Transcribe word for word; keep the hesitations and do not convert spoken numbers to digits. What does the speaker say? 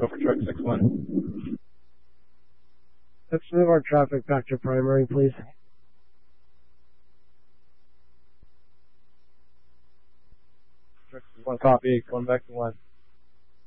Go for truck six one. Let's move our traffic back to primary, please. Truck six one copy, going back to one.